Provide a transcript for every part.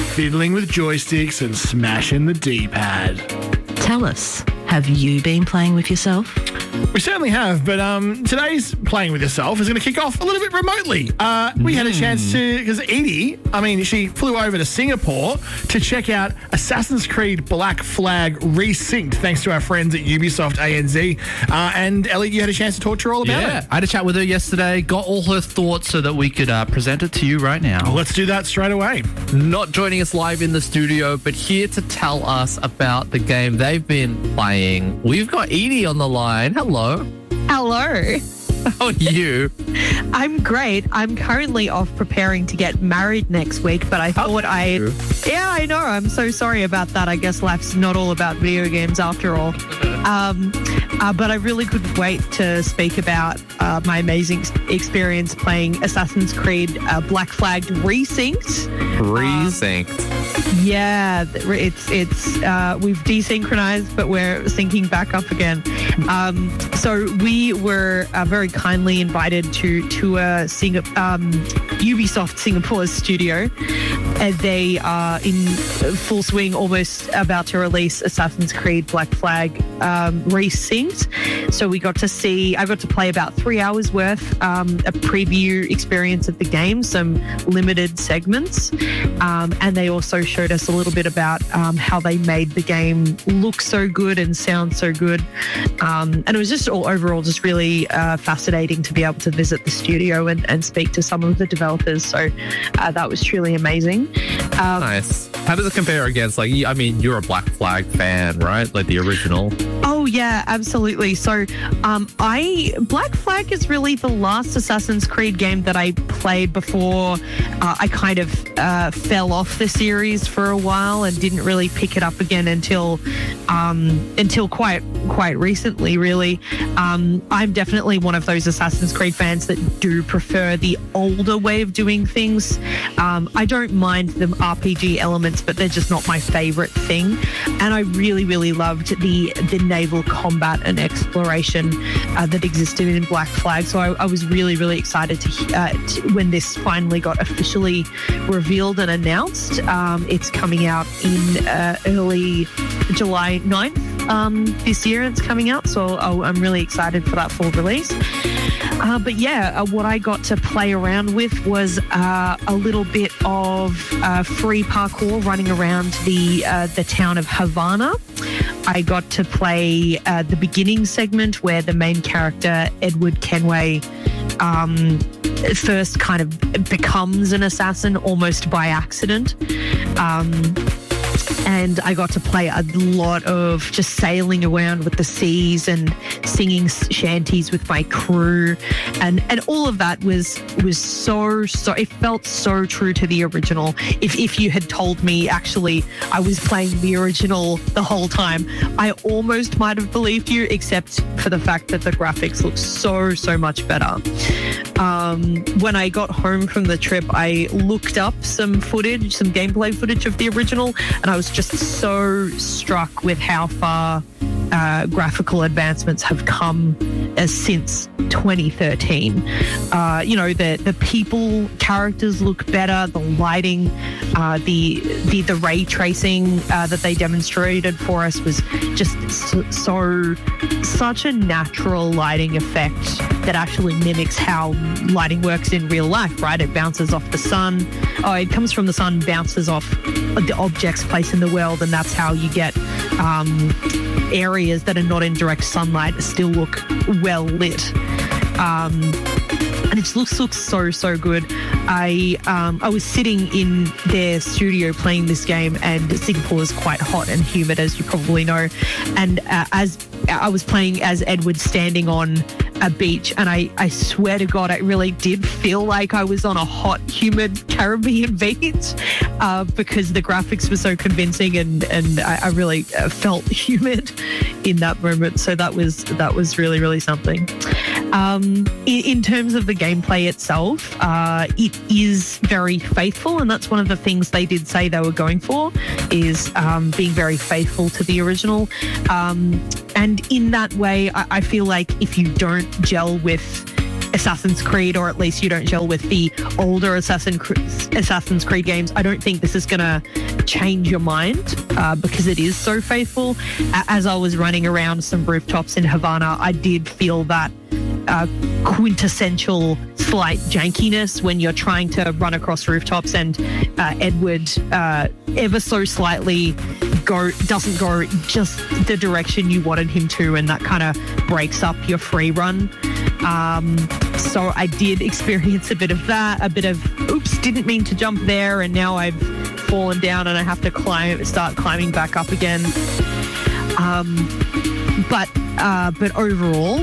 fiddling with joysticks and smashing the D-pad. Tell us, have you been playing with yourself? We certainly have, but today's Playing With Yourself is going to kick off a little bit remotely. We had a chance to, because Edie, she flew over to Singapore to check out Assassin's Creed Black Flag Resynced, thanks to our friends at Ubisoft ANZ. And Ellie, you had a chance to talk to her all about it. I had a chat with her yesterday, got all her thoughts so that we could present it to you right now. Well, let's do that straight away. Not joining us live in the studio, but here to tell us about the game they've been playing. We've got Edie on the line. Hello. Hello. How are you? I'm great. I'm currently off preparing to get married next week, but I thought Yeah, I know. I'm so sorry about that. I guess life's not all about video games after all. But I really couldn't wait to speak about my amazing experience playing Assassin's Creed Black Flag Resynced. Yeah, it's we've desynchronized, but we're syncing back up again. So we were very kindly invited to tour Ubisoft Singapore's studio, and they are in full swing, almost about to release Assassin's Creed Black Flag Resynced. So I got to play about 3 hours worth, a preview experience of the game, some limited segments, and they also showed us a little bit about how they made the game look so good and sound so good. And it was just overall just really fascinating to be able to visit the studio and speak to some of the developers. So that was truly amazing. Nice. How does it compare against, you're a Black Flag fan, right? Like the original. Oh, yeah, absolutely. So Black Flag is really the last Assassin's Creed game that I played before I kind of fell off the series for a while and didn't really pick it up again until quite recently, really. I'm definitely one of those Assassin's Creed fans that do prefer the older way of doing things. I don't mind the RPG elements, but they're just not my favorite thing. And I really, really loved the naval combat and exploration that existed in Black Flag. So I was really, really excited to when this finally got officially revealed and announced. It's coming out in early July 9th this year. It's coming out, so I'm really excited for that full release. But yeah, what I got to play around with was a little bit of free parkour running around the town of Havana. I got to play the beginning segment where the main character, Edward Kenway, first kind of becomes an assassin almost by accident. And I got to play a lot of just sailing around with the seas and singing shanties with my crew, and all of that was so it felt so true to the original. If you had told me actually I was playing the original the whole time, I almost might have believed you, except for the fact that the graphics look so much better. When I got home from the trip, I looked up some gameplay footage of the original, and I was just so struck with how far graphical advancements have come since 2013. The people characters look better, the lighting, the ray tracing that they demonstrated for us was just such a natural lighting effect that actually mimics how lighting works in real life, right? It bounces off the sun. It comes from the sun, bounces off the objects placed in the world, and that's how you get areas that are not in direct sunlight still look well lit. And it looks so good. I was sitting in their studio playing this game, and Singapore is quite hot and humid, as you probably know. And as I was playing as Edward standing on a beach, and I swear to God, it really did feel like I was on a hot, humid Caribbean beach because the graphics were so convincing, and I really felt humid in that moment. So that was really, really something. In terms of the gameplay itself, it is very faithful, and that's one of the things they did say they were going for, is being very faithful to the original. And in that way, I feel like if you don't gel with Assassin's Creed, or at least you don't gel with the older Assassin's Creed games, I don't think this is going to change your mind because it is so faithful. As I was running around some rooftops in Havana, I did feel that quintessential slight jankiness when you're trying to run across rooftops, and Edward ever so slightly doesn't go just the direction you wanted him to, and that kind of breaks up your free run. So I did experience a bit of that, a bit of oops, didn't mean to jump there, and now I've fallen down and I have to start climbing back up again. But overall,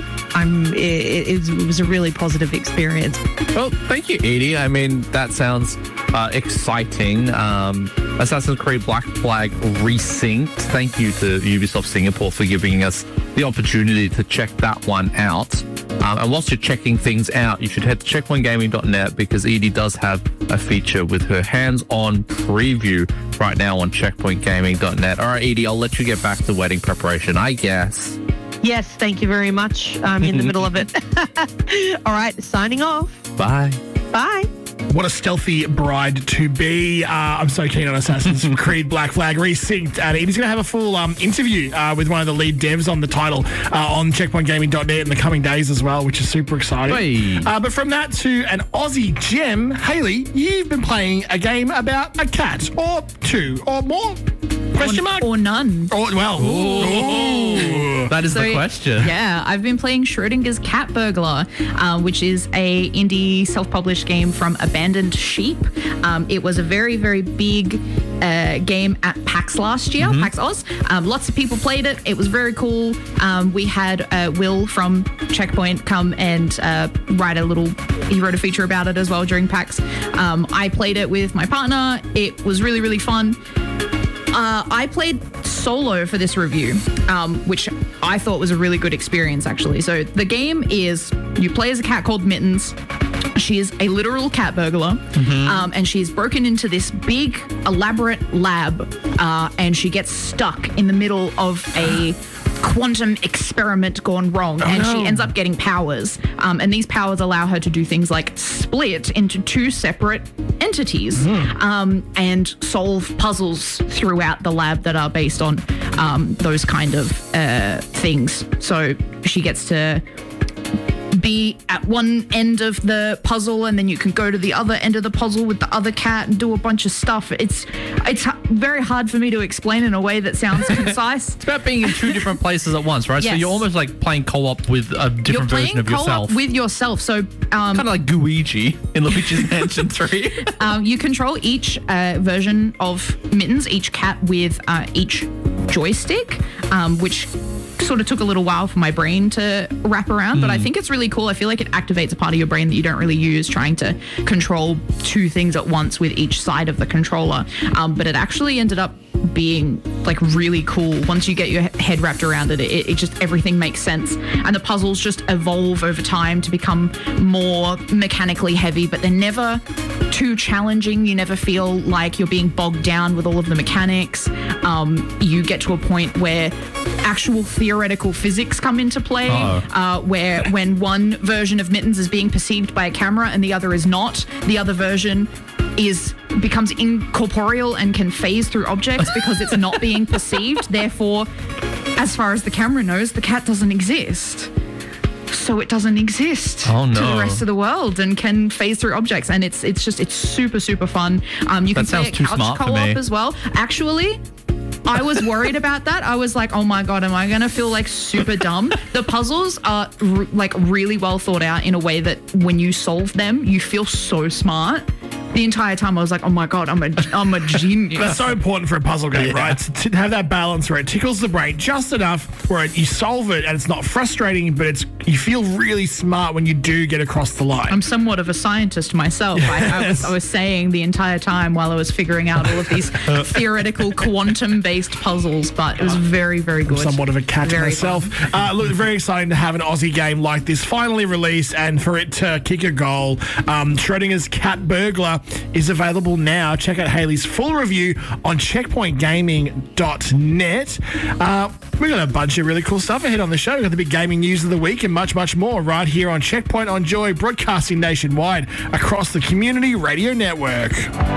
it was a really positive experience. Well, thank you, Edie. I mean, that sounds exciting. Assassin's Creed Black Flag Resynced. Thank you to Ubisoft Singapore for giving us the opportunity to check that one out. And whilst you're checking things out, you should head to checkpointgaming.net because Edie does have a feature with her hands-on preview right now on checkpointgaming.net. All right, Edie, I'll let you get back to wedding preparation, I guess. Yes, thank you very much. I'm in the middle of it. All right, signing off. Bye. Bye. What a stealthy bride to be. I'm so keen on Assassin's Creed Black Flag Resynced. And Edie's going to have a full interview with one of the lead devs on the title on checkpointgaming.net in the coming days as well, which is super exciting. Hey. But from that to an Aussie gem, Hayley, you've been playing a game about a cat, or two, or more? Question mark? Or none. Or, well, ooh. That is the question. Yeah, I've been playing Schrodinger's Cat Burglar, which is a indie self-published game from Abandoned Sheep. It was a very, very big game at PAX last year, PAX Oz. Lots of people played it. It was very cool. We had Will from Checkpoint come and he wrote a feature about it as well during PAX. I played it with my partner. It was really, really fun. I played solo for this review, which I thought was a really good experience, actually. So the game is, you play as a cat called Mittens. She is a literal cat burglar, and she's broken into this big, elaborate lab, and she gets stuck in the middle of a quantum experiment gone wrong, and she ends up getting powers. And these powers allow her to do things like split into two separate entities and solve puzzles throughout the lab that are based on those kind of things. So she gets to be at one end of the puzzle, and then you can go to the other end of the puzzle with the other cat and do a bunch of stuff. It's very hard for me to explain in a way that sounds concise. It's about being in two different places at once, right? Yes. So you're almost like playing co-op with a different version of yourself. You're playing co-op with yourself. So kind of like Luigi in Luigi's Mansion 3. You control each version of Mittens, each cat with each joystick, which sort of took a little while for my brain to wrap around, but I think it's really cool. I feel like it activates a part of your brain that you don't really use, trying to control two things at once with each side of the controller. But it actually ended up being like really cool. Once you get your head wrapped around it, it just, everything makes sense. And the puzzles just evolve over time to become more mechanically heavy, but they're never too challenging. You never feel like you're being bogged down with all of the mechanics. You get to a point where actual theoretical physics come into play, where when one version of Mittens is being perceived by a camera and the other is not, the other version becomes incorporeal and can phase through objects because it's not being perceived. Therefore, as far as the camera knows, the cat doesn't exist. So it doesn't exist to the rest of the world and can phase through objects. And it's super, super fun. You can play it couch co-op as well. Actually, I was worried about that. I was like, oh my God, am I going to feel like super dumb? The puzzles are like really well thought out in a way that when you solve them, you feel so smart. The entire time I was like, oh my God, I'm a genius. That's so important for a puzzle game, right? To have that balance where it tickles the brain just enough where you solve it and it's not frustrating, but you feel really smart when you do get across the line. I'm somewhat of a scientist myself. Yes. I was saying the entire time while I was figuring out all of these theoretical quantum-based puzzles, but it was very, very good. I'm somewhat of a cat myself. Look, very exciting to have an Aussie game like this finally released and for it to kick a goal. Schrodinger's Cat Burglar is available now. Check out Haley's full review on checkpointgaming.net. We've got a bunch of really cool stuff ahead on the show. We've got the big gaming news of the week and much, much more right here on Checkpoint on Joy, broadcasting nationwide across the Community Radio Network.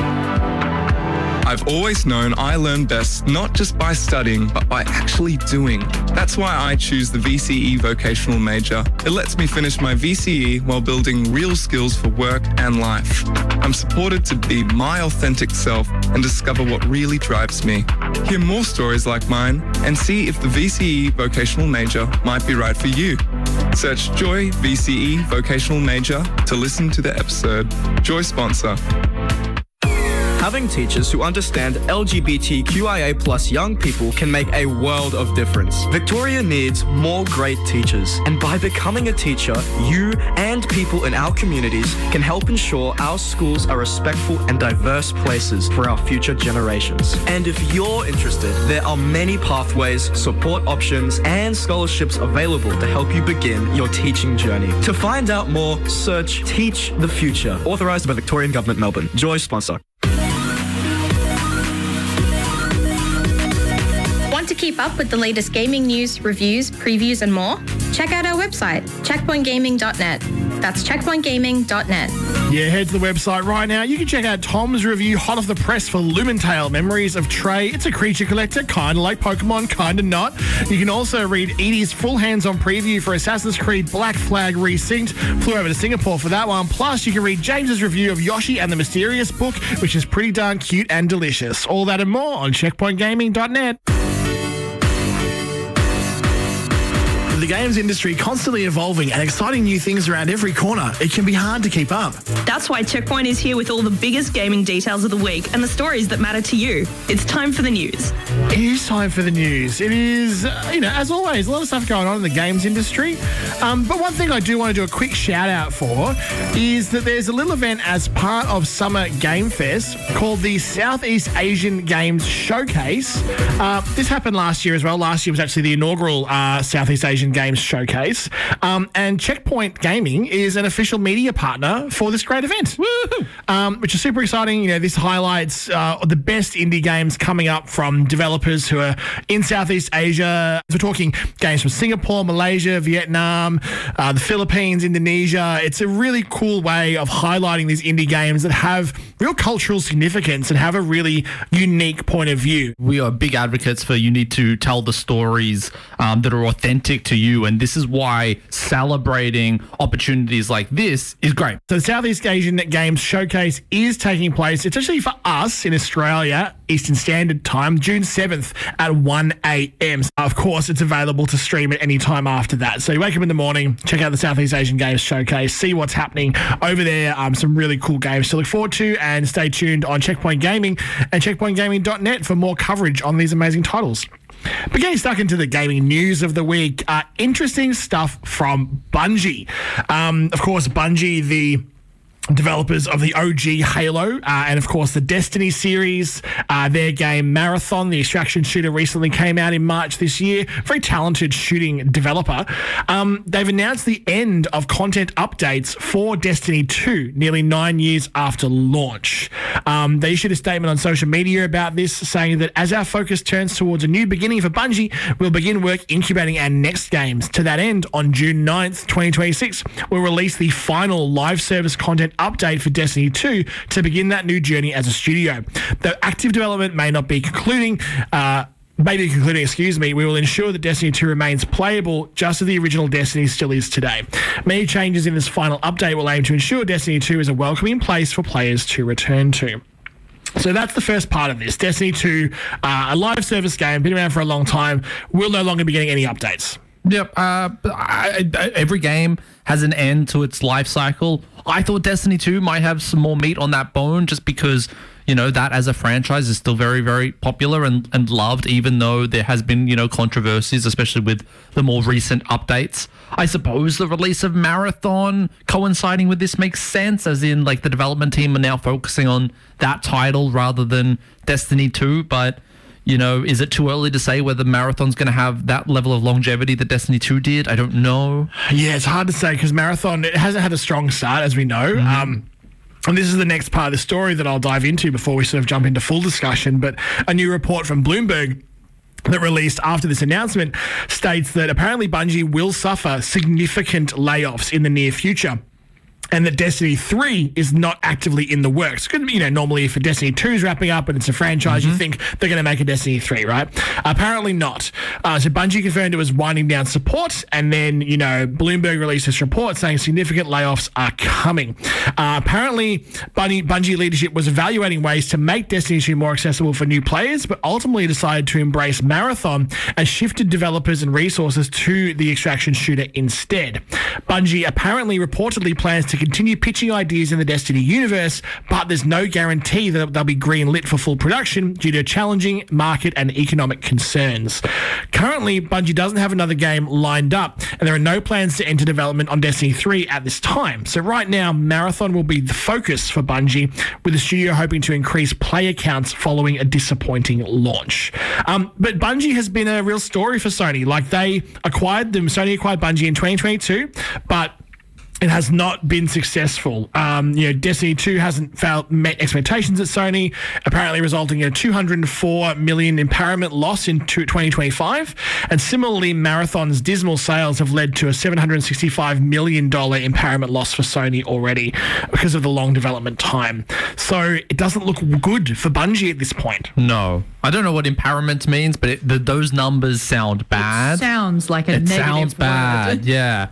I've always known I learn best not just by studying, but by actually doing. That's why I choose the VCE vocational major. It lets me finish my VCE while building real skills for work and life. I'm supported to be my authentic self and discover what really drives me. Hear more stories like mine and see if the VCE vocational major might be right for you. Search Joy VCE vocational major to listen to the episode. Joy sponsor. Having teachers who understand LGBTQIA+ young people can make a world of difference. Victoria needs more great teachers, and by becoming a teacher, you and people in our communities can help ensure our schools are respectful and diverse places for our future generations. And if you're interested, there are many pathways, support options, and scholarships available to help you begin your teaching journey. To find out more, search Teach the Future, authorised by Victorian Government Melbourne. Joy sponsor. Want to keep up with the latest gaming news, reviews, previews, and more? Check out our website, checkpointgaming.net. That's checkpointgaming.net. Yeah, head to the website right now. You can check out Tom's review, hot off the press, for Lumentale, Memories of Trey. It's a creature collector, kind of like Pokemon, kind of not. You can also read Edie's full hands-on preview for Assassin's Creed Black Flag Resynced. Flew over to Singapore for that one. Plus, you can read James's review of Yoshi and the Mysterious Book, which is pretty darn cute and delicious. All that and more on checkpointgaming.net. The games industry constantly evolving and exciting new things around every corner. It can be hard to keep up. That's why Checkpoint is here with all the biggest gaming details of the week and the stories that matter to you. It's time for the news. It is time for the news. It is, as always, a lot of stuff going on in the games industry. But one thing I do want to do a quick shout out for is that there's a little event as part of Summer Game Fest called the Southeast Asian Games Showcase. This happened last year as well. Last year was actually the inaugural Southeast Asian Games Showcase. And Checkpoint Gaming is an official media partner for this great event. Woohoo! Which is super exciting. This highlights the best indie games coming up from developers who are in Southeast Asia. We're talking games from Singapore, Malaysia, Vietnam, the Philippines, Indonesia. It's a really cool way of highlighting these indie games that have real cultural significance and have a really unique point of view. We are big advocates for you need to tell the stories that are authentic to you, and this is why celebrating opportunities like this is great. So the Southeast Asian Games Showcase is taking place. It's actually for us in Australia, Eastern Standard Time, June 7th at 1 a.m. Of course, it's available to stream at any time after that. So you wake up in the morning, check out the Southeast Asian Games Showcase, see what's happening over there. Some really cool games to look forward to, and stay tuned on Checkpoint Gaming and checkpointgaming.net for more coverage on these amazing titles. But getting stuck into the gaming news of the week, interesting stuff from Bungie. Of course, Bungie, the developers of the OG Halo and, of course, the Destiny series. Their game Marathon, the extraction shooter, recently came out in March this year. Very talented shooting developer. They've announced the end of content updates for Destiny 2 nearly 9 years after launch. They issued a statement on social media about this, saying that as our focus turns towards a new beginning for Bungie, we'll begin work incubating our next games. To that end, on June 9th, 2026, we'll release the final live service content update for Destiny 2 to begin that new journey as a studio. The active development may not be concluding, we will ensure that Destiny 2 remains playable just as the original Destiny still is today. Many changes in this final update will aim to ensure Destiny 2 is a welcoming place for players to return to. So that's the first part of this. Destiny 2, a live service game, been around for a long time, will no longer be getting any updates. Yep. Every game has an end to its life cycle. I thought Destiny 2 might have some more meat on that bone just because, that as a franchise is still very, very popular and loved, even though there has been, controversies, especially with the more recent updates. I suppose the release of Marathon coinciding with this makes sense, as in, the development team are now focusing on that title rather than Destiny 2, but is it too early to say whether Marathon's going to have that level of longevity that Destiny 2 did? I don't know. Yeah, it's hard to say because Marathon, it hasn't had a strong start, as we know. And this is the next part of the story that I'll dive into before we sort of jump into full discussion. But a new report from Bloomberg that released after this announcement states that apparently Bungie will suffer significant layoffs in the near future, and that Destiny 3 is not actively in the works. Normally if a Destiny 2 is wrapping up and it's a franchise, you think they're going to make a Destiny 3, right? Apparently not. So Bungie confirmed it was winding down support, and then, Bloomberg released this report saying significant layoffs are coming. Apparently, Bungie leadership was evaluating ways to make Destiny 2 more accessible for new players, but ultimately decided to embrace Marathon and shifted developers and resources to the extraction shooter instead. Bungie apparently reportedly plans to continue pitching ideas in the Destiny universe, but there's no guarantee that they'll be green-lit for full production due to challenging market and economic concerns. Currently, Bungie doesn't have another game lined up, and there are no plans to enter development on Destiny 3 at this time. So right now, Marathon will be the focus for Bungie, with the studio hoping to increase player counts following a disappointing launch. But Bungie has been a real story for Sony. Sony acquired Bungie in 2022, but it has not been successful. Destiny 2 hasn't met expectations at Sony, apparently resulting in a $204 million impairment loss in 2025. And similarly, Marathon's dismal sales have led to a $765 million impairment loss for Sony already because of the long development time. So it doesn't look good for Bungie at this point. No. I don't know what impairment means, but those numbers sound bad. It sounds like a negative sounds bad, word. yeah.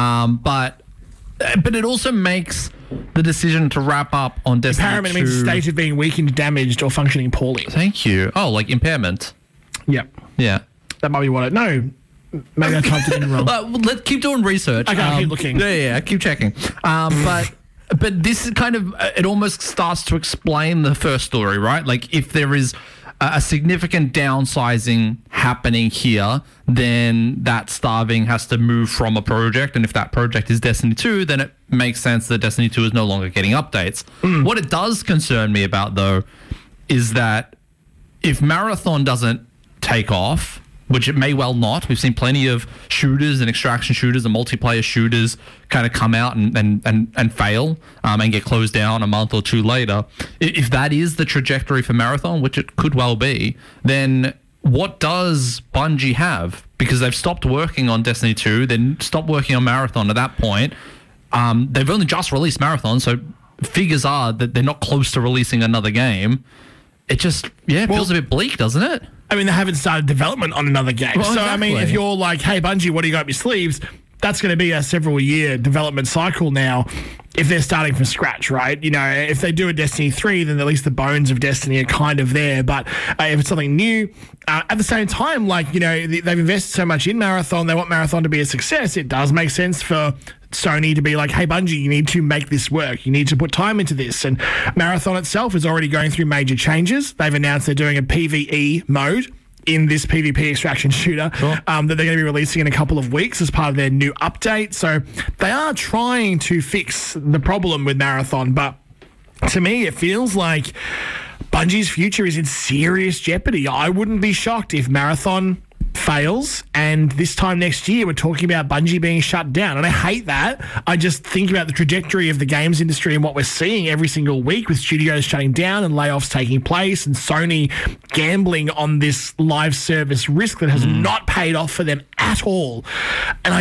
But it also makes the decision to wrap up on Destiny 2. Impairment means state of being weakened, damaged, or functioning poorly. Thank you. Oh, like impairment. Yep. Yeah. That might be what it... No. Maybe I typed it in wrong. Let's keep doing research. Okay, I'll keep looking. Yeah, keep checking. But this is kind of... It almost starts to explain the first story, right? Like, if there is a significant downsizing happening here, then that starving has to move from a project. And if that project is Destiny 2, then it makes sense that Destiny 2 is no longer getting updates. What it does concern me about, though, is that if Marathon doesn't take off, which it may well not. We've seen plenty of shooters and extraction shooters and multiplayer shooters kind of come out and fail and get closed down a month or two later. If that is the trajectory for Marathon, which it could well be, then what does Bungie have? Because they've stopped working on Destiny 2, then stopped working on Marathon at that point. They've only just released Marathon, so figures are that they're not close to releasing another game. It just, feels a bit bleak, doesn't it? I mean, they haven't started development on another game. Well, so, exactly. I mean, if you're like, hey, Bungie, what do you got up your sleeves? That's going to be a several-year development cycle now if they're starting from scratch, right? If they do a Destiny 3, then at least the bones of Destiny are kind of there. But if it's something new, at the same time, they've invested so much in Marathon, they want Marathon to be a success. It does make sense for Sony to be like, hey, Bungie, you need to make this work. You need to put time into this. And Marathon itself is already going through major changes. They've announced they're doing a PvE mode in this PvP extraction shooter that they're going to be releasing in a couple of weeks as part of their new update. So they are trying to fix the problem with Marathon. But to me, it feels like Bungie's future is in serious jeopardy. I wouldn't be shocked if Marathon fails and this time next year we're talking about Bungie being shut down. And I hate that. I just think about the trajectory of the games industry and what we're seeing every single week with studios shutting down and layoffs taking place and Sony gambling on this live service risk that has not paid off for them at all. And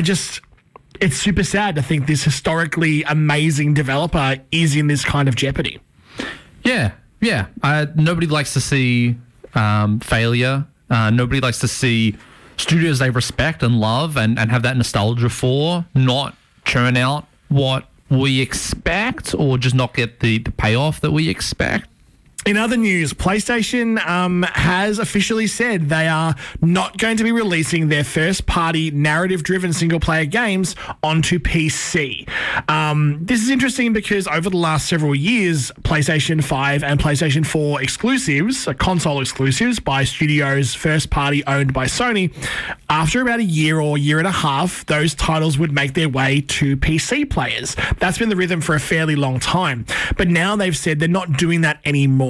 it's super sad to think this historically amazing developer is in this kind of jeopardy. Yeah. Nobody likes to see failure. Nobody likes to see studios they respect and love and have that nostalgia for not churn out what we expect or just not get the payoff that we expect. In other news, PlayStation has officially said they are not going to be releasing their first-party narrative-driven single-player games onto PC. This is interesting because over the last several years, PlayStation 5 and PlayStation 4 exclusives, console exclusives by studios first-party owned by Sony, after about a year or year and a half, those titles would make their way to PC players. That's been the rhythm for a fairly long time. But now they've said they're not doing that anymore.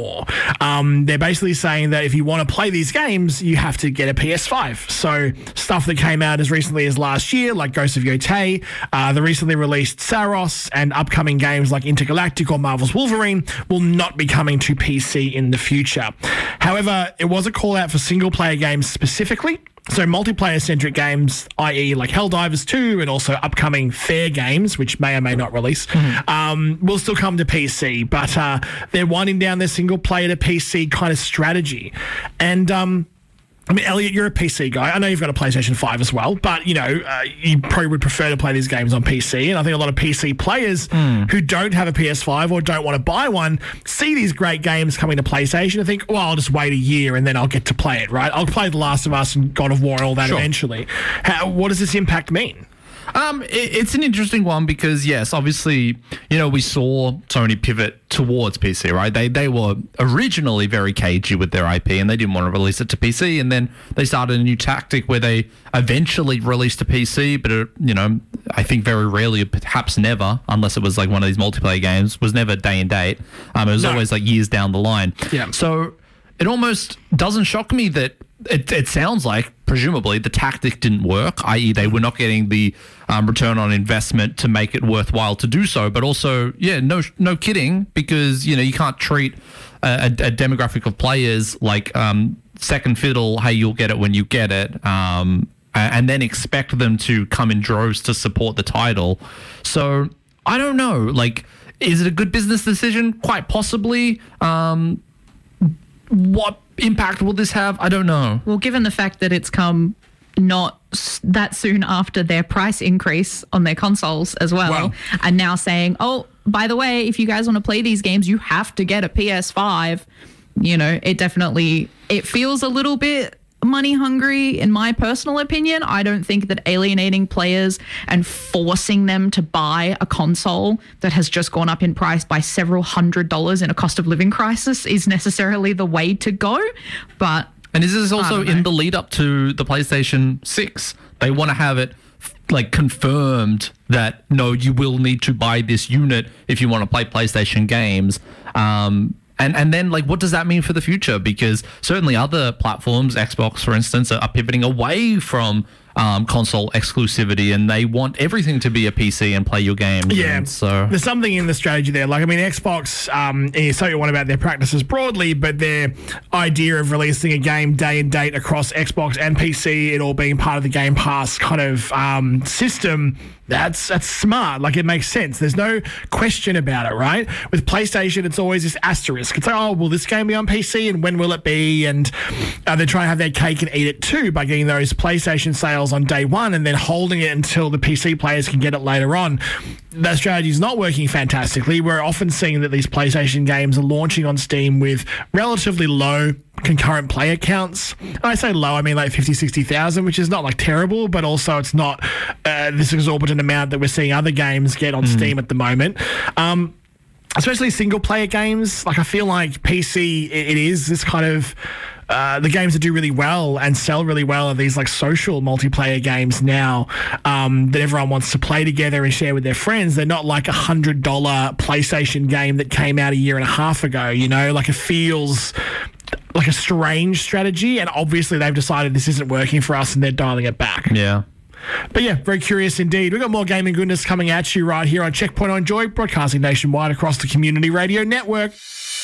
more. They're basically saying that if you want to play these games, you have to get a PS5. So stuff that came out as recently as last year, like Ghost of Yotei, the recently released Saros, and upcoming games like Intergalactic or Marvel's Wolverine will not be coming to PC in the future. However, it was a call out for single-player games specifically. So multiplayer-centric games, i.e. like Helldivers 2 and also upcoming Fair games, which may or may not release, will still come to PC. But they're winding down their single-player to PC kind of strategy. And I mean, Elliot, you're a PC guy. I know you've got a PlayStation 5 as well, but, you probably would prefer to play these games on PC. And I think a lot of PC players who don't have a PS5 or don't want to buy one see these great games coming to PlayStation and think, well, I'll just wait a year and then I'll get to play it, right? I'll play The Last of Us and God of War and all that eventually. What does this impact mean? It's an interesting one because, yes, obviously, we saw Sony pivot towards PC, right? They were originally very cagey with their IP and they didn't want to release it to PC. And then they started a new tactic where they eventually released a PC, but, I think very rarely, perhaps never, unless it was like one of these multiplayer games, was never day and date. It was always like years down the line. Yeah. So it almost doesn't shock me that it sounds like, presumably, the tactic didn't work, i.e. they were not getting the return on investment to make it worthwhile to do so. But also, no kidding, because, you can't treat a demographic of players like second fiddle, hey, you'll get it when you get it, and then expect them to come in droves to support the title. So, I don't know. Like, is it a good business decision? Quite possibly. What impact will this have? I don't know. Well, given the fact that it's come not that soon after their price increase on their consoles as well, and now saying, oh, by the way, if you guys want to play these games, you have to get a PS5, it feels a little bit money hungry, in my personal opinion. I don't think that alienating players and forcing them to buy a console that has just gone up in price by several $100s in a cost of living crisis is necessarily the way to go. And is this also in the lead up to the PlayStation 6? They want to have it confirmed that, no, you will need to buy this unit if you want to play PlayStation games. And then, what does that mean for the future? Because certainly other platforms, Xbox, for instance, are pivoting away from console exclusivity, and they want everything to be a PC and play your games. Yeah, and so there's something in the strategy there. Xbox, you say what about their practices broadly, but their idea of releasing a game day and date across Xbox and PC, it all being part of the Game Pass kind of system, that's smart. It makes sense. There's no question about it, right? With PlayStation, it's always this asterisk. It's like, oh, will this game be on PC and when will it be? And they're trying to have their cake and eat it too by getting those PlayStation sales on day one and then holding it until the PC players can get it later on. That strategy is not working fantastically. We're often seeing that these PlayStation games are launching on Steam with relatively low concurrent player counts. And I say low, I mean 50, 60,000, which is not terrible, but also it's not this exorbitant amount that we're seeing other games get on Steam at the moment. Especially single player games. I feel like PC, it is this kind of the games that do really well and sell really well are these social multiplayer games now that everyone wants to play together and share with their friends. They're not like $100 PlayStation game that came out a year and a half ago, it feels like a strange strategy, and obviously they've decided this isn't working for us and they're dialing it back. Yeah. But yeah, very curious indeed. We've got more gaming goodness coming at you right here on Checkpoint on Joy, broadcasting nationwide across the Community Radio Network.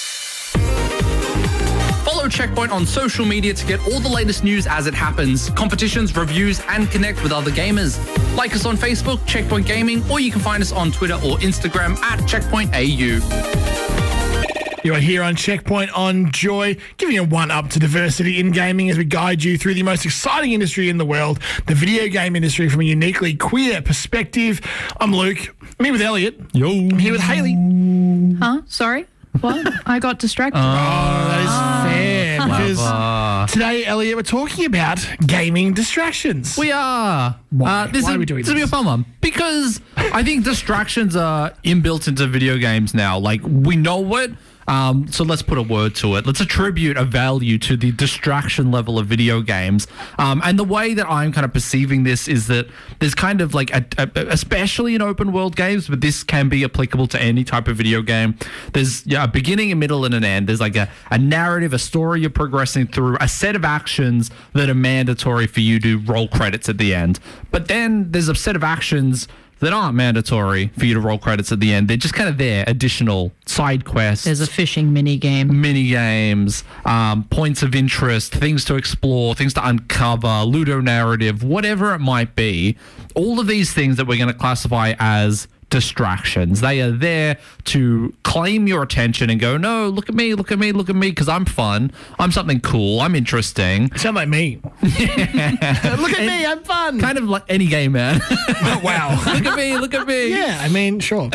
Follow Checkpoint on social media to get all the latest news as it happens, competitions, reviews, and connect with other gamers. Like us on Facebook, Checkpoint Gaming, or you can find us on Twitter or Instagram at CheckpointAU. You are here on Checkpoint on Joy, giving you a one-up to diversity in gaming as we guide you through the most exciting industry in the world, the video game industry, from a uniquely queer perspective. I'm Luke. I'm here with Elliot. Yo. I'm here with Hayley. Huh? Sorry? What? I got distracted. Oh, that is fair. Because today, Elliot, we're talking about gaming distractions. We are. Why are we doing this? This will be a fun one. Because I think distractions are inbuilt into video games now. We know it. So let's put a word to it. Let's attribute a value to the distraction level of video games. And the way that I'm kind of perceiving this is that there's kind of like, especially in open world games, but this can be applicable to any type of video game. There's a beginning, a middle, and an end. There's like a narrative, a story you're progressing through, a set of actions that are mandatory for you to roll credits at the end. But then there's a set of actions that aren't mandatory for you to roll credits at the end. They're just kind of there, additional side quests. There's a fishing mini game. Mini games, points of interest, things to explore, things to uncover, Ludo narrative, whatever it might be. All of these things that we're going to classify as distractions. They are there to claim your attention and go, no, look at me, because I'm fun. I'm something cool. I'm interesting. You sound like me. Yeah. Look at me, I'm fun. Kind of like any game, man. Oh, wow. Look at me. Yeah, I mean, sure.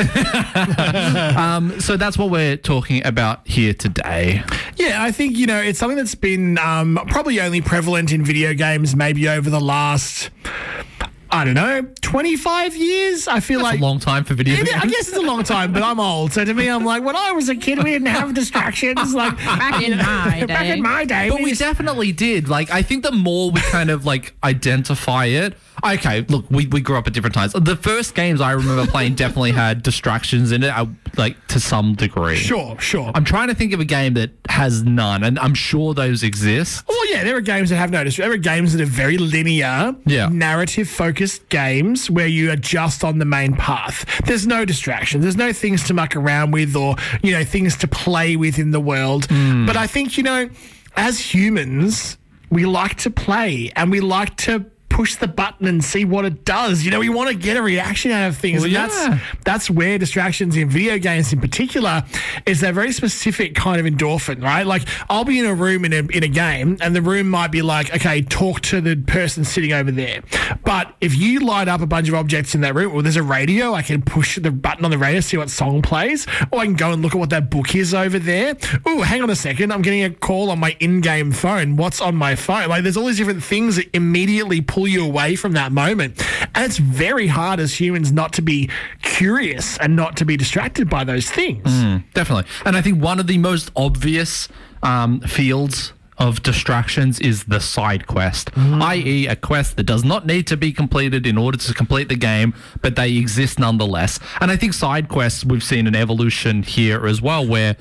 So that's what we're talking about here today. Yeah, I think, it's something that's been probably only prevalent in video games maybe over the last, I don't know, 25 years? I feel That's like a long time for video games. I guess it's a long time, but I'm old. So to me, I'm like, when I was a kid, we didn't have distractions. Like Back in my day. Back in my day. But we definitely did. Like, I think the more we kind of like identify it. Okay, look, we grew up at different times. The first games I remember playing definitely had distractions in it, like to some degree. Sure. I'm trying to think of a game that has none, and I'm sure those exist. Well, yeah, there are games that have noticed. There are games that are very linear, narrative-focused games where you are just on the main path. There's no distractions. There's no things to muck around with or, things to play with in the world. But I think, as humans, we like to play and we like to push the button and see what it does. We want to get a reaction out of things. Well, and that's where distractions in video games in particular is that very specific kind of endorphin, right? Like, I'll be in a room in a game and the room might be like, okay, talk to the person sitting over there. But if you light up a bunch of objects in that room, there's a radio, I can push the button on the radio, see what song plays, or I can go and look at what that book is over there. Oh, hang on a second, I'm getting a call on my in-game phone. What's on my phone? Like, there's all these different things that immediately pull you away from that moment. And it's very hard as humans not to be curious and not to be distracted by those things. Definitely. And I think one of the most obvious fields of distractions is the side quest, i.e. a quest that does not need to be completed in order to complete the game, but they exist nonetheless. And I think side quests, we've seen an evolution here as well where,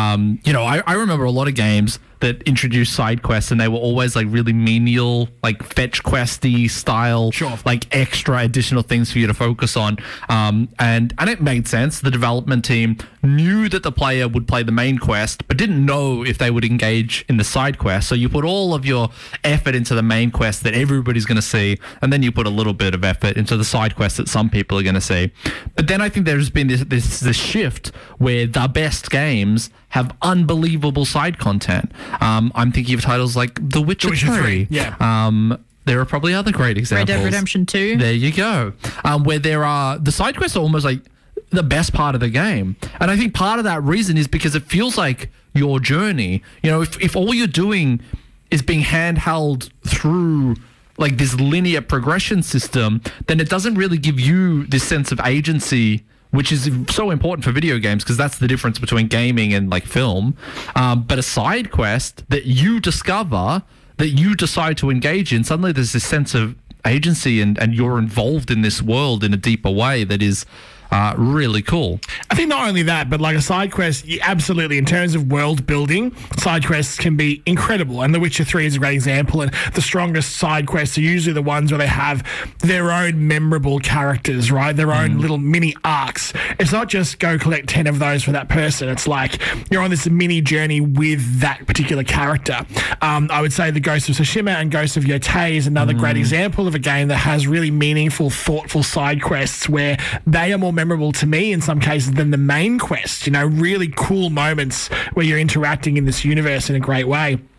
I remember a lot of games that introduced side quests and they were always like really menial, like fetch questy style, like extra additional things for you to focus on. And it made sense. The development team knew that the player would play the main quest, but didn't know if they would engage in the side quest. So you put all of your effort into the main quest that everybody's going to see, and then you put a little bit of effort into the side quest that some people are going to see. But then I think there's been this shift where the best games have unbelievable side content. I'm thinking of titles like The Witcher 3. Yeah. There are probably other great examples. Red Dead Redemption 2. There you go. Where there are the side quests are almost like the best part of the game. And I think part of that reason is because it feels like your journey. If all you're doing is being handheld through like this linear progression system, then it doesn't really give you this sense of agency, which is so important for video games because that's the difference between gaming and like film. But a side quest that you discover, that you decide to engage in, suddenly there's this sense of agency and you're involved in this world in a deeper way that is really cool. I think not only that, but like a side quest, absolutely, in terms of world building, side quests can be incredible. And The Witcher 3 is a great example. And the strongest side quests are usually the ones where they have their own memorable characters, right? Their own little mini arcs. It's not just go collect 10 of those for that person. It's like you're on this mini journey with that particular character. I would say the Ghost of Tsushima and Ghost of Yotei is another great example of a game that has really meaningful, thoughtful side quests where they are more memorable to me in some cases than the main quest. Really cool moments where you're interacting in this universe in a great way.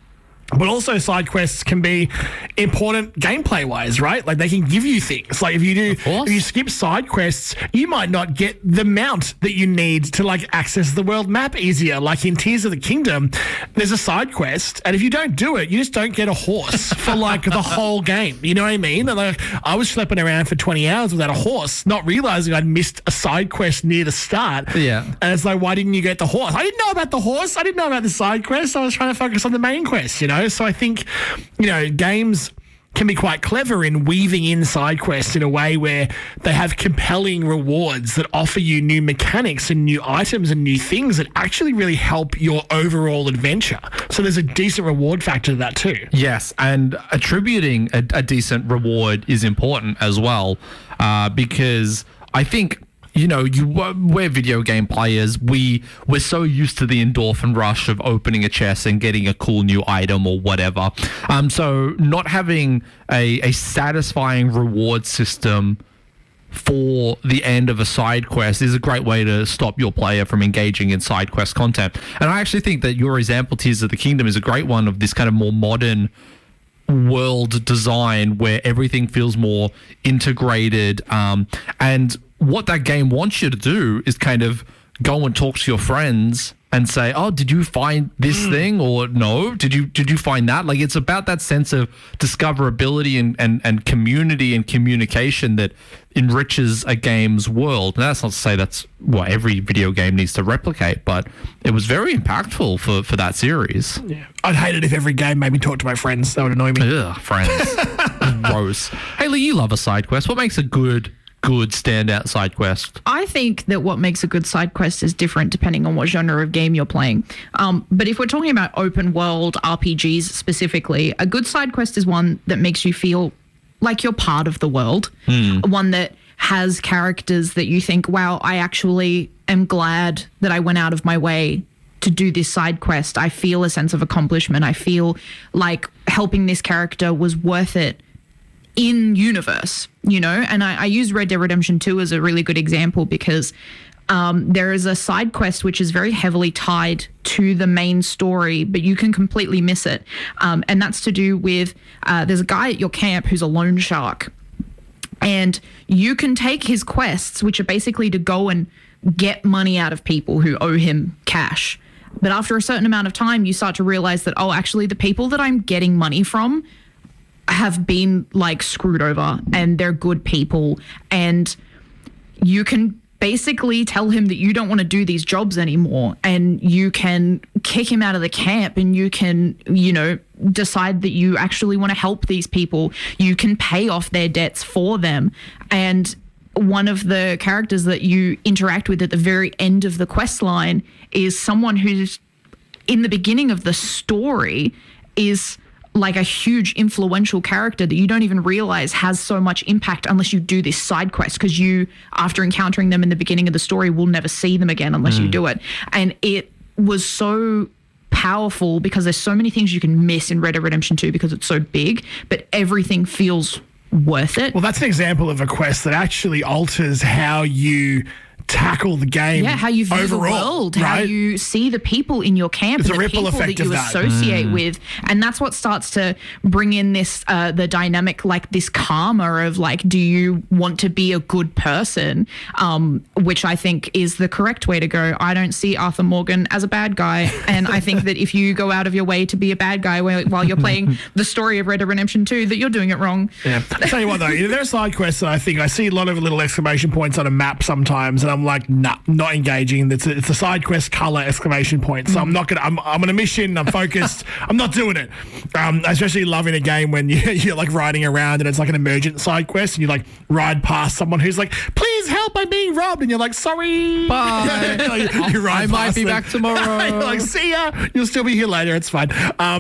But also side quests can be important gameplay wise, right? Like they can give you things. Like if you skip side quests, you might not get the mount that you need to like access the world map easier. Like in Tears of the Kingdom, there's a side quest, and if you don't do it, you just don't get a horse for like the whole game. You know what I mean? And like I was schlepping around for 20 hours without a horse, not realizing I'd missed a side quest near the start. Yeah. And it's like, why didn't you get the horse? I didn't know about the horse. I didn't know about the side quest. I was trying to focus on the main quest, you know? So I think, games can be quite clever in weaving in side quests in a way where they have compelling rewards that offer you new mechanics and new items and new things that actually really help your overall adventure. So there's a decent reward factor to that too. Yes, and attributing a decent reward is important as well, because I think we're video game players. We're so used to the endorphin rush of opening a chest and getting a cool new item or whatever. So not having a satisfying reward system for the end of a side quest is a great way to stop your player from engaging in side quest content. And I actually think that your example, Tears of the Kingdom, is a great one of this kind of more modern world design where everything feels more integrated, and what that game wants you to do is kind of go and talk to your friends and say, oh, did you find this thing? Or no, did you find that? Like, it's about that sense of discoverability and community and communication that enriches a game's world. And that's not to say that's what every video game needs to replicate, but it was very impactful for that series. Yeah. I'd hate it if every game made me talk to my friends. That would annoy me. Ugh, friends. Gross. Haley, you love a side quest. What makes a good standout side quest? I think that what makes a good side quest is different depending on what genre of game you're playing. But if we're talking about open world RPGs specifically, a good side quest is one that makes you feel like you're part of the world. One that has characters that you think, wow, I actually am glad that I went out of my way to do this side quest. I feel a sense of accomplishment. I feel like helping this character was worth it in universe, and I use Red Dead Redemption 2 as a really good example because there is a side quest which is very heavily tied to the main story, but you can completely miss it. And that's to do with there's a guy at your camp who's a loan shark, and you can take his quests, which are basically to go and get money out of people who owe him cash. But after a certain amount of time, you start to realize that, oh, actually the people that I'm getting money from have been like screwed over and they're good people, and you can basically tell him that you don't want to do these jobs anymore, and you can kick him out of the camp, and you can decide that you actually want to help these people. You can pay off their debts for them. And one of the characters that you interact with at the very end of the quest line is someone who's in the beginning of the story is like a huge influential character that you don't even realize has so much impact unless you do this side quest, because you, after encountering them in the beginning of the story, will never see them again unless you do it. And it was so powerful because there's so many things you can miss in Red Dead Redemption 2 because it's so big, but everything feels worth it. Well, that's an example of a quest that actually alters how you tackle the game. Yeah, how you view overall, the world, right? how you see the people in your camp, It's and a the ripple people effect that you of that. associate with. And that's what starts to bring in this, the dynamic, like this karma of like, do you want to be a good person? Which I think is the correct way to go. I don't see Arthur Morgan as a bad guy. And I think that if you go out of your way to be a bad guy while you're playing the story of Red Dead Redemption 2, that you're doing it wrong. Yeah. I'll tell you what, though, there are side quests that I think I see a lot of little exclamation points on a map sometimes, and I'm like, nah, not engaging. It's a side quest color exclamation point. So I'm not gonna. I'm on a mission. I'm focused. I'm not doing it. I especially love in a game when you're like riding around and it's like an emergent side quest, and you like ride past someone who's like, "Please help! I'm being robbed," and you're like, "Sorry, bye." you ride I might be back tomorrow. You're like, "See ya. You'll still be here later. It's fine."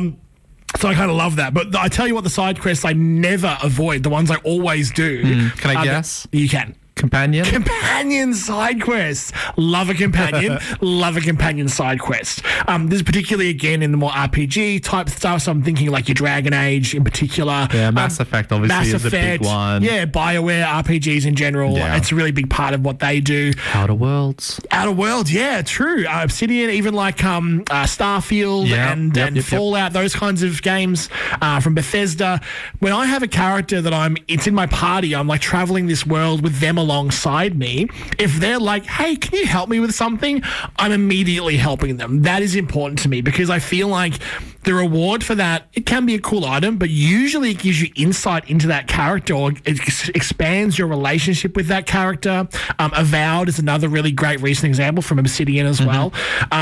So I kind of love that. But I tell you what, the side quests I never avoid, the ones I always do. Can I guess? You can. companion. Companion side quests. Love a companion. Love a companion side quest. This is particularly, again, in the more RPG type stuff. So I'm thinking like your Dragon Age in particular. Yeah, Mass Effect obviously is a big one. Yeah, BioWare, RPGs in general. Yeah. It's a really big part of what they do. Outer Worlds. Outer Worlds, yeah, true. Obsidian, even like Starfield and Fallout, those kinds of games from Bethesda. When I have a character that it's in my party, I'm like traveling this world with them alongside me. If they're like, hey, can you help me with something? I'm immediately helping them. That is important to me because I feel like the reward for that, it can be a cool item, but usually it gives you insight into that character or it expands your relationship with that character. Avowed is another really great recent example from Obsidian as well.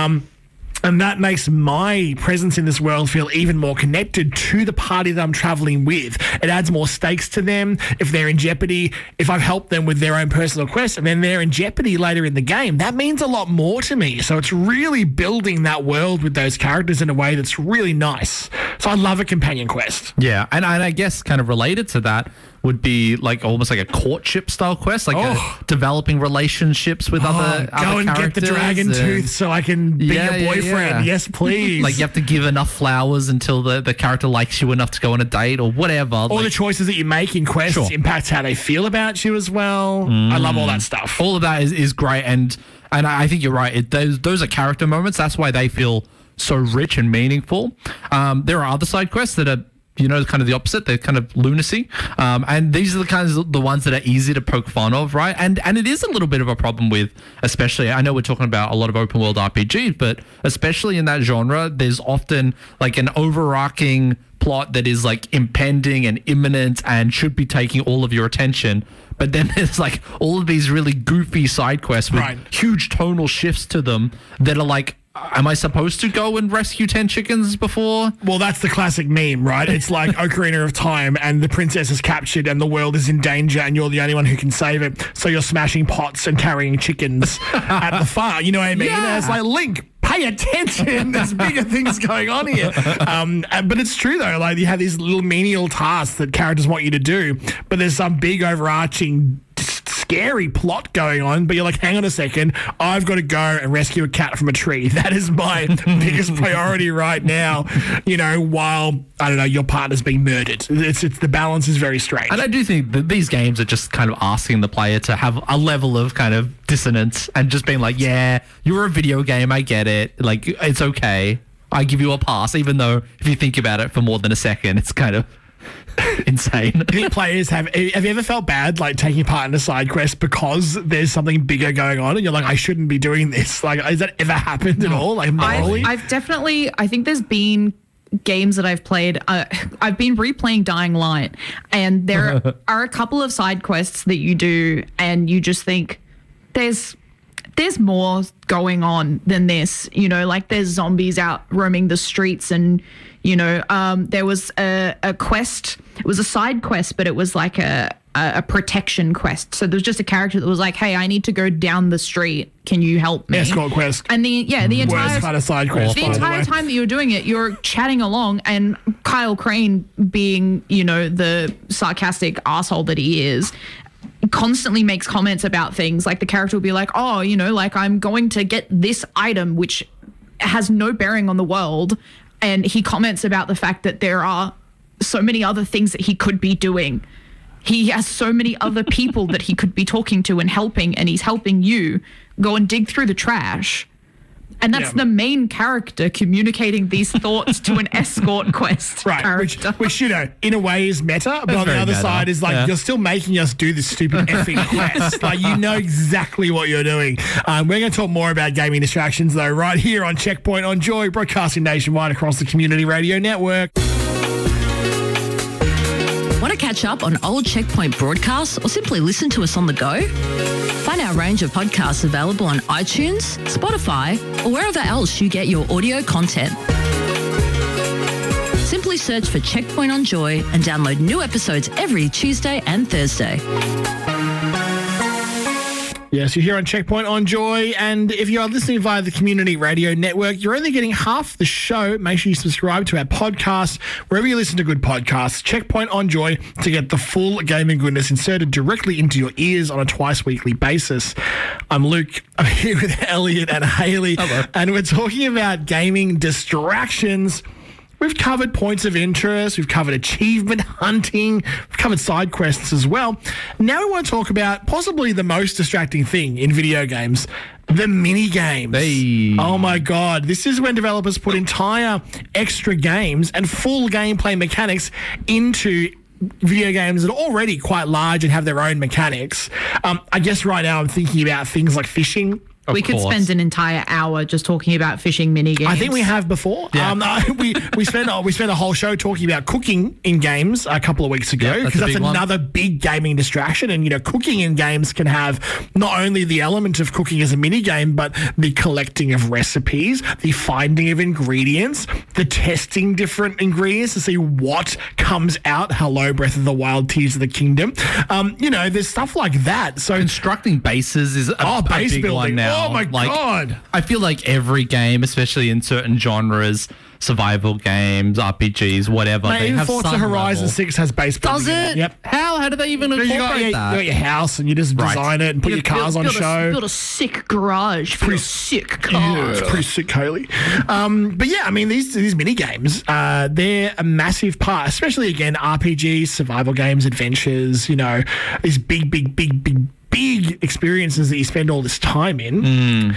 And that makes my presence in this world feel even more connected to the party that I'm traveling with. It adds more stakes to them. If they're in jeopardy, if I've helped them with their own personal quest and then they're in jeopardy later in the game, that means a lot more to me. So it's really building that world with those characters in a way that's really nice. So I love a companion quest. Yeah, and I guess kind of related to that would be like almost like a courtship style quest, like developing relationships with other go and characters. Get the dragon tooth so I can be your boyfriend. Yeah. Yes, please. Like you have to give enough flowers until the character likes you enough to go on a date or whatever. All the choices that you make in quests impacts how they feel about you as well. I love all that stuff. All of that is great, and I think you're right. Those are character moments. That's why they feel so rich and meaningful. There are other side quests that are, kind of the opposite. They're kind of lunacy. And these are the ones that are easy to poke fun of, right? And it is a little bit of a problem with, especially, I know we're talking about a lot of open world RPGs, but especially in that genre, there's often like an overarching plot that is like impending and imminent and should be taking all of your attention. But then there's like all of these really goofy side quests with huge tonal shifts to them that are like, am I supposed to go and rescue 10 chickens before? Well, that's the classic meme, right? It's like Ocarina of Time and the princess is captured and the world is in danger and you're the only one who can save it. So you're smashing pots and carrying chickens at the farm. You know what I mean? Yeah. It's like, Link, pay attention. There's bigger things going on here. But it's true, though. Like, you have these little menial tasks that characters want you to do, but there's some big overarching scary plot going on, but you're like, hang on a second, I've got to go and rescue a cat from a tree. That is my biggest priority right now, while, I don't know, your partner's being murdered. It's the balance is very strange. And I do think that these games are just kind of asking the player to have a level of kind of dissonance and just being like, yeah, you're a video game, I get it. Like, it's okay. I give you a pass, even though if you think about it for more than a second, it's kind of insane. I think players have you ever felt bad like taking part in a side quest because there's something bigger going on and you're like, I shouldn't be doing this? Like, has that ever happened at all? Like, morally? I think there's been games that I've played. I've been replaying Dying Light, and there are a couple of side quests that you do and you just think there's more going on than this, like there's zombies out roaming the streets and there was a quest. It was a side quest, but it was like a protection quest. So there was just a character that was like, hey, I need to go down the street. Can you help me? Escort quest. And the entire worst kind of side quest. The entire time that you're doing it, you're chatting along, and Kyle Crane, being, the sarcastic asshole that he is, constantly makes comments about things. Like the character will be like, oh, like I'm going to get this item which has no bearing on the world. And he comments about the fact that there are so many other things that he could be doing. He has so many other people that he could be talking to and helping, and he's helping you go and dig through the trash. And that's the main character communicating these thoughts to an escort quest character. Which, in a way is meta, but on the other side is like, you're still making us do this stupid effing quest. Like, you know exactly what you're doing. We're going to talk more about gaming distractions, though, right here on Checkpoint on Joy, broadcasting nationwide across the Community Radio Network. Want to catch up on old Checkpoint broadcasts or simply listen to us on the go? Find our range of podcasts available on iTunes, Spotify, or wherever else you get your audio content. Simply search for Checkpoint on Joy and download new episodes every Tuesday and Thursday. Yes, you're here on Checkpoint on Joy, and if you are listening via the Community Radio Network, you're only getting half the show. Make sure you subscribe to our podcast, wherever you listen to good podcasts, Checkpoint on Joy, to get the full gaming goodness inserted directly into your ears on a twice-weekly basis. I'm Luke. I'm here with Elliot and Haley. Hello. And we're talking about gaming distractions. We've covered points of interest. We've covered achievement hunting. We've covered side quests as well. Now we want to talk about possibly the most distracting thing in video games, the mini games. Hey. Oh my God. This is when developers put entire extra games and full gameplay mechanics into video games that are already quite large and have their own mechanics. I guess right now I'm thinking about things like fishing. We could spend an entire hour just talking about fishing mini games. I think we have before. Yeah. We spent a whole show talking about cooking in games a couple of weeks ago, because that's another big gaming distraction. And cooking in games can have not only the element of cooking as a mini game, but the collecting of recipes, the finding of ingredients, the testing different ingredients to see what comes out. Hello, Breath of the Wild, Tears of the Kingdom. There's stuff like that. So constructing bases is a base big building one now. Oh my God. I feel like every game, especially in certain genres, survival games, RPGs, whatever, Mate, they even have Forza some Horizon level. 6 has base building. Does in it? Yep. How do they even incorporate that? You got your house and you just design it and put your cars on show. Build a sick garage for your sick car. Yeah, it's pretty sick, Haley. But yeah, I mean, these mini games, they're a massive part, especially again, RPGs, survival games, adventures, these big experiences that you spend all this time in.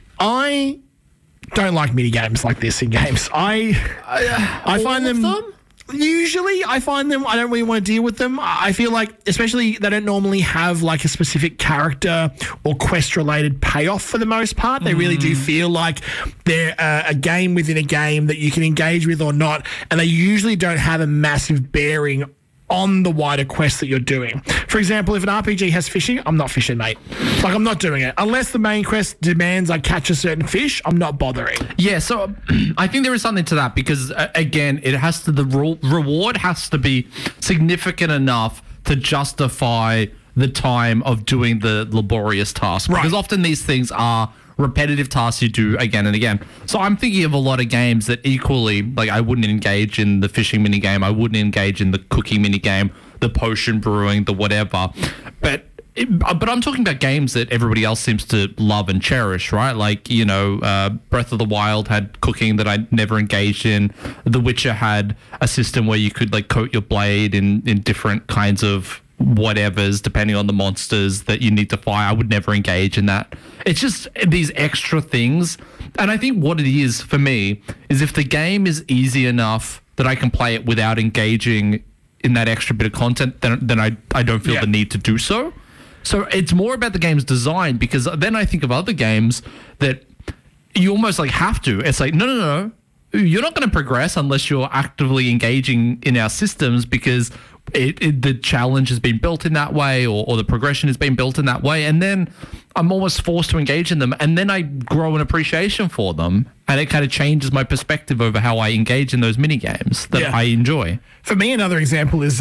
I don't like mini games like this in games. I find them. Usually I find them, I don't really want to deal with them. I feel like, especially, they don't normally have like a specific character or quest related payoff for the most part. They really do feel like they're a game within a game that you can engage with or not. And they usually don't have a massive bearing on the wider quest that you're doing. For example, if an RPG has fishing, I'm not fishing, mate. Like, I'm not doing it. Unless the main quest demands I catch a certain fish, I'm not bothering. Yeah, so I think there is something to that because, again, it has to, the reward has to be significant enough to justify the time of doing the laborious task. Right. Because often these things are repetitive tasks you do again and again. So I'm thinking of a lot of games that equally, like, I wouldn't engage in the fishing mini game, I wouldn't engage in the cooking mini game, the potion brewing, the whatever. But I'm talking about games that everybody else seems to love and cherish, right? Like, Breath of the Wild had cooking that I never engaged in. The Witcher had a system where you could like coat your blade in different kinds of whatevers depending on the monsters that you need to fight. I would never engage in that. It's just these extra things. And I think what it is for me is if the game is easy enough that I can play it without engaging in that extra bit of content, then I don't feel the need to do so. So it's more about the game's design, because then I think of other games that you almost like have to. It's like, no. You're not going to progress unless you're actively engaging in our systems, because the challenge has been built in that way, or the progression has been built in that way. And then I'm almost forced to engage in them. And then I grow an appreciation for them. And it kind of changes my perspective over how I engage in those mini games that I enjoy. For me, another example is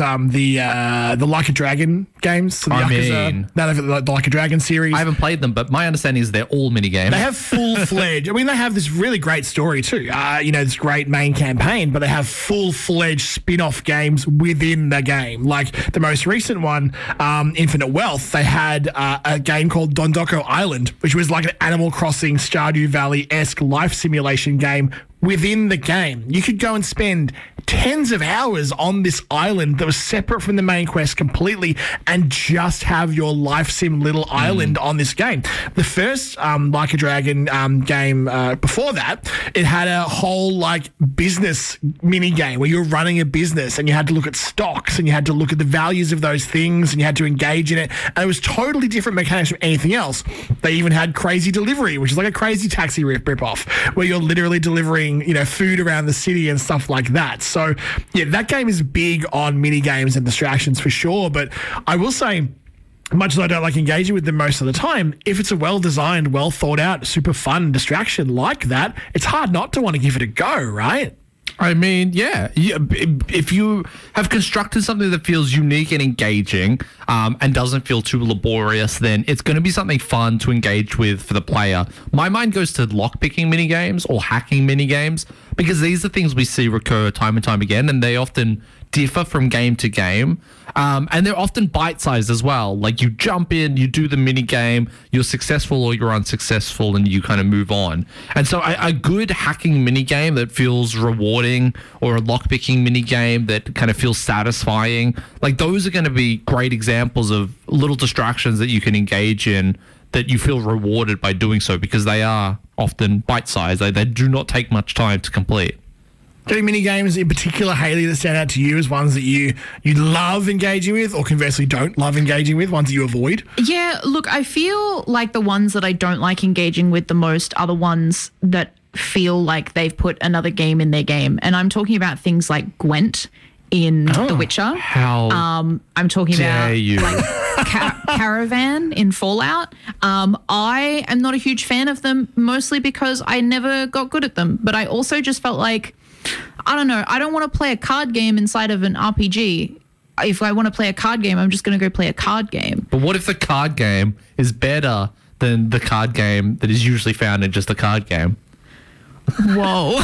the Like a Dragon games. So the the Like a Dragon series. I haven't played them, but my understanding is they're all mini games. They have full-fledged. I mean, they have this really great story too. This great main campaign, but they have full-fledged spin-off games within the game. Like the most recent one, Infinite Wealth, they had a game called Dondoko Island, which was like an Animal Crossing, Stardew Valley-esque life simulation game within the game. You could go and spend tens of hours on this island that was separate from the main quest completely and just have your life sim little island on this game. The first Like a Dragon game before that, it had a whole like business mini game where you're running a business and you had to look at stocks and you had to look at the values of those things and you had to engage in it. And it was totally different mechanics from anything else. They even had Crazy Delivery, which is like a crazy taxi rip-off where you're literally delivering, food around the city and stuff like that. So, yeah, that game is big on mini games and distractions for sure. But I will say, much as I don't like engaging with them most of the time, if it's a well-designed, well-thought-out, super fun distraction like that, it's hard not to want to give it a go, right? I mean, yeah. If you have constructed something that feels unique and engaging and doesn't feel too laborious, then it's going to be something fun to engage with for the player. My mind goes to lockpicking minigames or hacking minigames because these are things we see recur time and time again, and they often differ from game to game. And they're often bite-sized as well. Like you jump in, you do the mini game, you're successful or you're unsuccessful, and you kind of move on. And so a good hacking mini game that feels rewarding, or a lockpicking mini game that kind of feels satisfying, like those are going to be great examples of little distractions that you can engage in that you feel rewarded by doing so, because they are often bite-sized. They do not take much time to complete. Any mini games in particular, Hayley, that stand out to you as ones that you love engaging with, or conversely don't love engaging with, ones that you avoid? Yeah, look, I feel like the ones that I don't like engaging with the most are the ones that feel like they've put another game in their game. And I'm talking about things like Gwent in The Witcher. How I'm talking dare about you. like Caravan in Fallout. I am not a huge fan of them, mostly because I never got good at them. But I also just felt like, I don't know, I don't want to play a card game inside of an RPG. If I want to play a card game, I'm just going to go play a card game. But what if the card game is better than the card game that is usually found in just a card game? Whoa.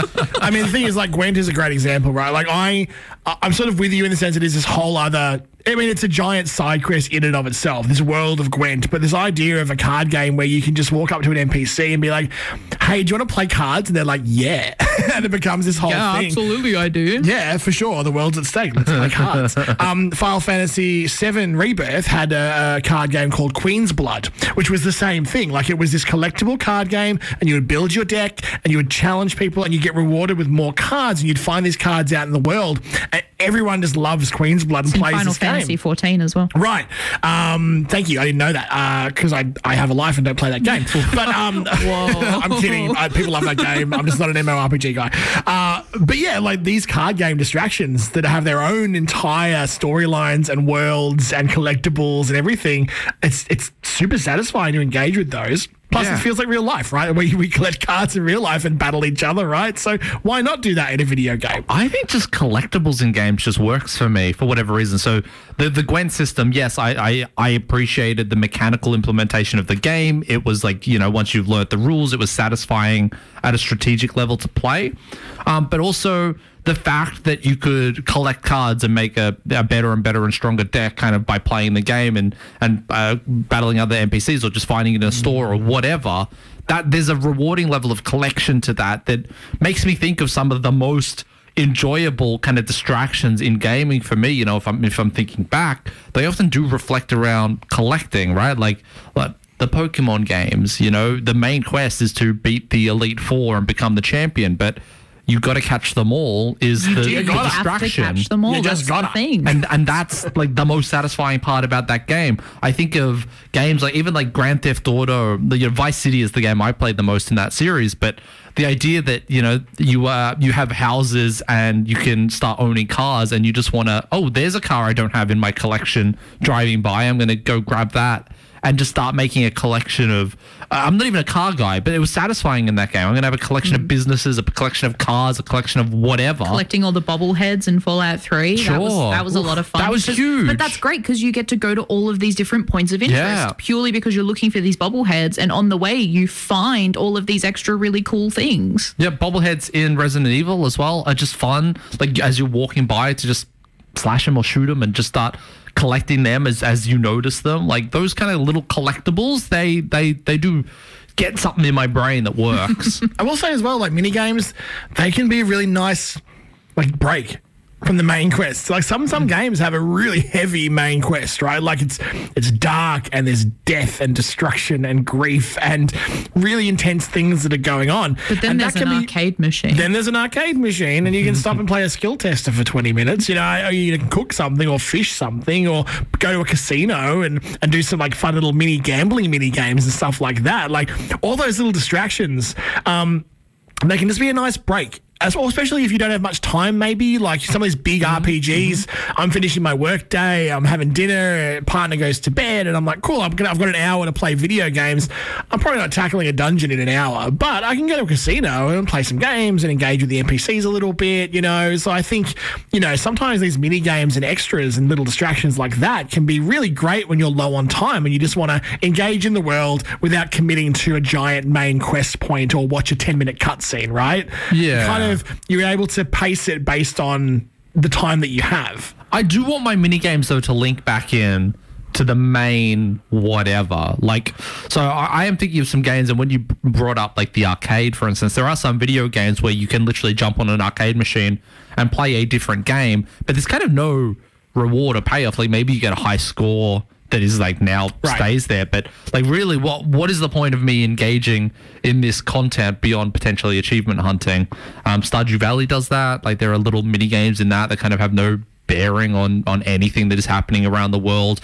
I mean, the thing is, like, Gwent is a great example, right? Like, I'm sort of with you in the sense it is this whole other... I mean, it's a giant side quest in and of itself, this world of Gwent, but this idea of a card game where you can just walk up to an NPC and be like, hey, do you want to play cards? And they're like, yeah. And it becomes this whole thing. Absolutely, I do. Yeah, for sure. The world's at stake. Let's play cards. Final Fantasy VII Rebirth had a card game called Queen's Blood, which was the same thing. Like, it was this collectible card game, and you would build your deck, and you would challenge people, and you get rewarded with more cards, and you'd find these cards out in the world. And everyone just loves Queen's Blood and plays this game. Fantasy 14 as well. Right. Thank you. I didn't know that because I have a life and don't play that game. But I'm kidding. People love that game. I'm just not an MMORPG guy. But yeah, like these card game distractions that have their own entire storylines and worlds and collectibles and everything, it's super satisfying to engage with those. Plus, It feels like real life, right? We collect cards in real life and battle each other, right? So why not do that in a video game? I think just collectibles in games just works for me for whatever reason. So the Gwent system, yes, I appreciated the mechanical implementation of the game. It was like, once you've learnt the rules, it was satisfying at a strategic level to play. But also the fact that you could collect cards and make a better and better and stronger deck kind of by playing the game and battling other NPCs or just finding it in a store or whatever, that there's a rewarding level of collection to that makes me think of some of the most enjoyable kind of distractions in gaming for me. If I'm thinking back, they often do reflect around collecting, right? Like the Pokemon games, the main quest is to beat the Elite Four and become the champion, but you got to catch them all is the distraction. Have to catch them all. That's the thing. And that's like the most satisfying part about that game. I think of games like even like Grand Theft Auto, Vice City is the game I played the most in that series, but the idea that, you have houses and you can start owning cars and you just want to, there's a car I don't have in my collection driving by, I'm going to go grab that and just start making a collection of, I'm not even a car guy, but it was satisfying in that game. I'm going to have a collection of businesses, a collection of cars, a collection of whatever. Collecting all the bobbleheads in Fallout 3. Sure. That was a lot of fun. That was huge. But that's great because you get to go to all of these different points of interest purely because you're looking for these bobbleheads, and on the way you find all of these extra really cool things. Yeah, bobbleheads in Resident Evil as well are just fun. Like as you're walking by to just slash them or shoot them and just start collecting them as you notice them. Like those kind of little collectibles, they do get something in my brain that works. I will say as well, like mini games, they can be a really nice like break from the main quest. Like some games have a really heavy main quest, right? Like it's dark and there's death and destruction and grief and really intense things that are going on. But then there's an arcade machine. Then there's an arcade machine and you can stop and play a skill tester for 20 minutes. You can cook something or fish something or go to a casino and do some like fun little mini gambling mini games and stuff like that. Like all those little distractions, they can just be a nice break. or especially if you don't have much time, maybe like some of these big RPGs. I'm finishing my work day, I'm having dinner, partner goes to bed, and I'm like, cool, I've got an hour to play video games. I'm probably not tackling a dungeon in an hour, but I can go to a casino and play some games and engage with the NPCs a little bit, So I think, sometimes these mini games and extras and little distractions like that can be really great when you're low on time and you just want to engage in the world without committing to a giant main quest point or watch a 10-minute cutscene, right? Yeah. You're able to pace it based on the time that you have. I do want my mini games though to link back in to the main whatever. So I am thinking of some games, and when you brought up like the arcade, for instance, there are some video games where you can literally jump on an arcade machine and play a different game, but there's kind of no reward or payoff. Like maybe you get a high score that is like now stays there, but like really what is the point of me engaging in this content beyond potentially achievement hunting? Stardew Valley does that. Like there are little mini games in that kind of have no bearing on anything that is happening around the world.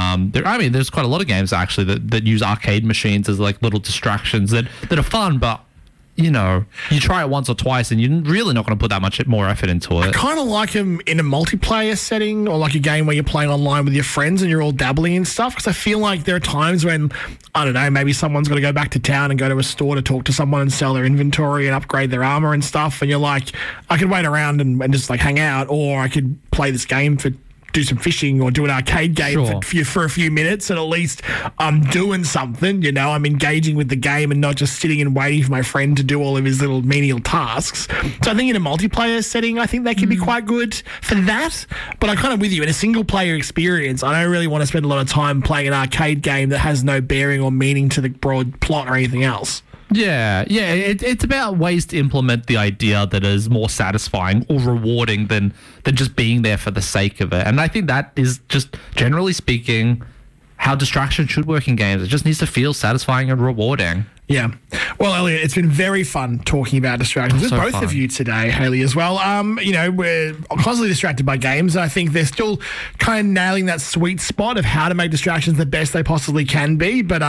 There's quite a lot of games actually that use arcade machines as like little distractions that are fun, but you try it once or twice and you're really not going to put that much more effort into it. I kind of like them in a multiplayer setting or like a game where you're playing online with your friends and you're all dabbling in stuff, because I feel like there are times when, I don't know, maybe someone's got to go back to town and go to a store to talk to someone and sell their inventory and upgrade their armor and stuff, and you're like, I could wait around and just like hang out, or I could play this game for do some fishing or do an arcade game for a few minutes, and at least I'm doing something, I'm engaging with the game and not just sitting and waiting for my friend to do all of his little menial tasks. So I think in a multiplayer setting, I think that can be quite good for that. But I'm kind of with you. In a single player experience, I don't really want to spend a lot of time playing an arcade game that has no bearing or meaning to the broad plot or anything else. Yeah. It's about ways to implement the idea that is more satisfying or rewarding than just being there for the sake of it. And I think that is just, generally speaking, how distraction should work in games. It just needs to feel satisfying and rewarding. Yeah. Well, Elliot, it's been very fun talking about distractions with both of you today, Haley, as well. We're constantly distracted by games. I think they're still kind of nailing that sweet spot of how to make distractions the best they possibly can be. But,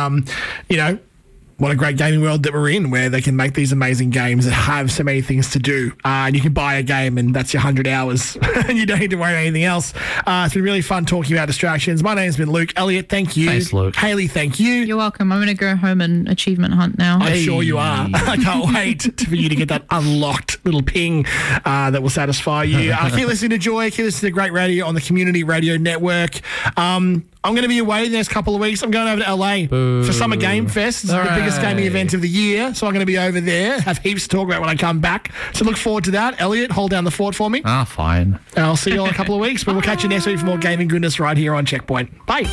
what a great gaming world that we're in, where they can make these amazing games that have so many things to do. And you can buy a game and that's your 100 hours and you don't need to worry about anything else. It's been really fun talking about distractions. My name's been Luke. Elliot, thank you. Thanks, Luke. Haley, thank you. You're welcome. I'm going to go home and achievement hunt now. I'm sure you are. I can't wait for you to get that unlocked little ping that will satisfy you. Keep listening to Joy. Keep listening to Great Radio on the Community Radio Network. I'm going to be away the next couple of weeks. I'm going over to LA for Summer Game Fest. It's the biggest gaming event of the year. So I'm going to be over there. Have heaps to talk about when I come back. So look forward to that. Elliot, hold down the fort for me. Fine. And I'll see you all in a couple of weeks. But we'll catch you next week for more gaming goodness right here on Checkpoint. Bye.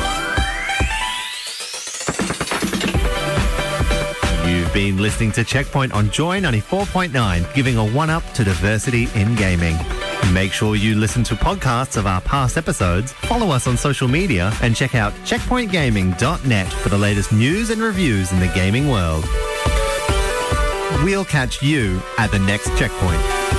You've been listening to Checkpoint on Joy 94.9, giving a one-up to diversity in gaming. Make sure you listen to podcasts of our past episodes, follow us on social media, and check out checkpointgaming.net for the latest news and reviews in the gaming world. We'll catch you at the next Checkpoint.